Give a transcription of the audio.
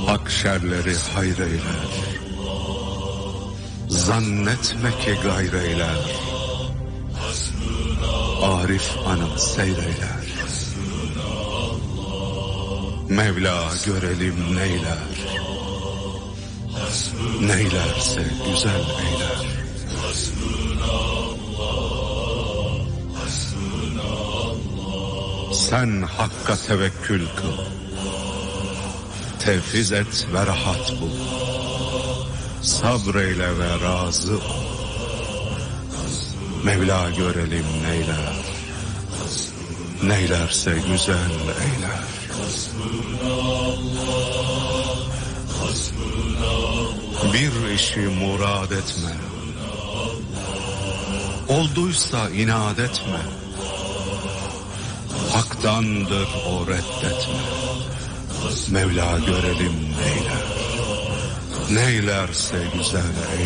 Hak şerleri hayreyler, zannetme ki gayreyler. Arif anı seyreyler, Mevla görelim neyler. Neylerse güzel eyler. Sen Hakk'a tevekkül kıl, tevfiz et ve rahat bul. Sabreyle ve razı ol. Mevla görelim neyler. Neylerse güzel eyler. Bir işi murad etme, olduysa inat etme. Hak'tandır o, reddetme. Mevla görelim neyler. Neylerse güzel eyler.